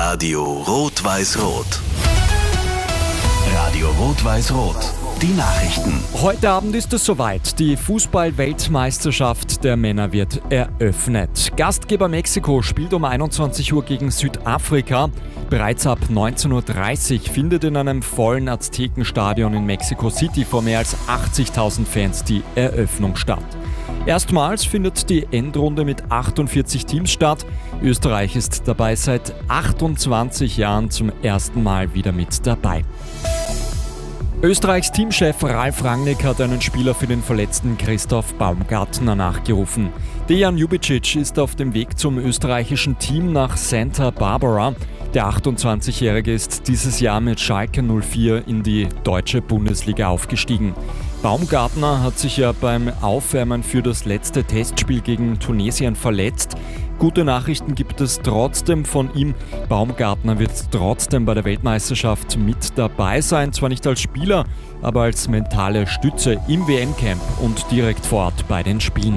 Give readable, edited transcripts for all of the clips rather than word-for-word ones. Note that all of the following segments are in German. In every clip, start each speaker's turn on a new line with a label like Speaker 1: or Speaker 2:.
Speaker 1: Radio Rot-Weiß-Rot. Radio Rot-Weiß-Rot. Die Nachrichten.
Speaker 2: Heute Abend ist es soweit. Die Fußball-Weltmeisterschaft der Männer wird eröffnet. Gastgeber Mexiko spielt um 21 Uhr gegen Südafrika. Bereits ab 19.30 Uhr findet in einem vollen Aztekenstadion in Mexico City vor mehr als 80.000 Fans die Eröffnung statt. Erstmals findet die Endrunde mit 48 Teams statt. Österreich ist dabei seit 28 Jahren zum ersten Mal wieder mit dabei. Österreichs Teamchef Ralf Rangnick hat einen Spieler für den verletzten Christoph Baumgartner nachgerufen. Dejan Ljubicic ist auf dem Weg zum österreichischen Team nach Santa Barbara. Der 28-Jährige ist dieses Jahr mit Schalke 04 in die deutsche Bundesliga aufgestiegen. Baumgartner hat sich ja beim Aufwärmen für das letzte Testspiel gegen Tunesien verletzt. Gute Nachrichten gibt es trotzdem von ihm. Baumgartner wird trotzdem bei der Weltmeisterschaft mit dabei sein. Zwar nicht als Spieler, aber als mentale Stütze im WM-Camp und direkt vor Ort bei den Spielen.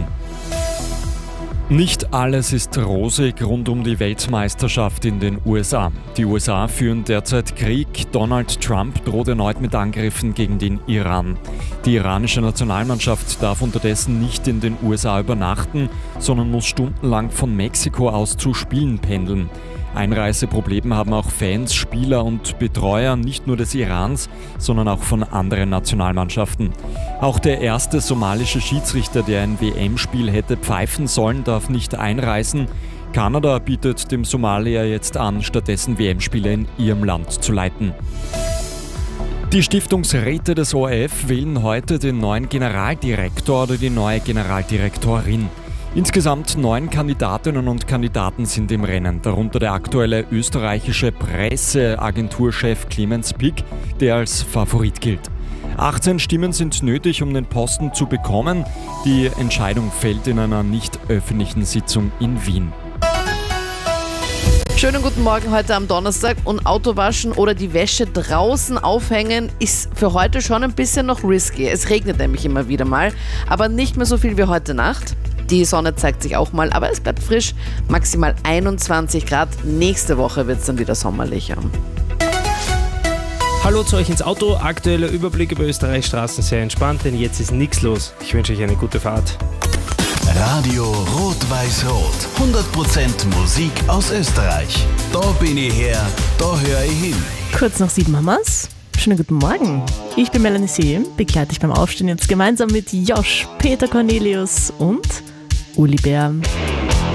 Speaker 2: Nicht alles ist rosig rund um die Weltmeisterschaft in den USA. Die USA führen derzeit Krieg. Donald Trump droht erneut mit Angriffen gegen den Iran. Die iranische Nationalmannschaft darf unterdessen nicht in den USA übernachten, sondern muss stundenlang von Mexiko aus zu Spielen pendeln. Einreiseprobleme haben auch Fans, Spieler und Betreuer nicht nur des Irans, sondern auch von anderen Nationalmannschaften. Auch der erste somalische Schiedsrichter, der ein WM-Spiel hätte pfeifen sollen, darf nicht einreisen. Kanada bietet dem Somalier jetzt an, stattdessen WM-Spiele in ihrem Land zu leiten. Die Stiftungsräte des ORF wählen heute den neuen Generaldirektor oder die neue Generaldirektorin. Insgesamt 9 Kandidatinnen und Kandidaten sind im Rennen, darunter der aktuelle österreichische Presseagenturchef Clemens Pick, der als Favorit gilt. 18 Stimmen sind nötig, um den Posten zu bekommen. Die Entscheidung fällt in einer nicht öffentlichen Sitzung in Wien.
Speaker 3: Schönen guten Morgen heute am Donnerstag. Und Auto waschen oder die Wäsche draußen aufhängen ist für heute schon ein bisschen noch risky. Es regnet nämlich immer wieder mal, aber nicht mehr so viel wie heute Nacht. Die Sonne zeigt sich auch mal, aber es bleibt frisch. Maximal 21 Grad. Nächste Woche wird es dann wieder sommerlicher.
Speaker 4: Hallo zu euch ins Auto. Aktueller Überblick über Österreichs Straßen sehr entspannt, denn jetzt ist nichts los. Ich wünsche euch eine gute Fahrt.
Speaker 1: Radio Rot-Weiß-Rot. 100% Musik aus Österreich. Da bin ich her, da höre ich hin.
Speaker 5: Kurz nach 7 haben wir's. Schönen guten Morgen. Ich bin Melanie See, begleite dich beim Aufstehen jetzt gemeinsam mit Josh, Peter Cornelius und Uli Bär.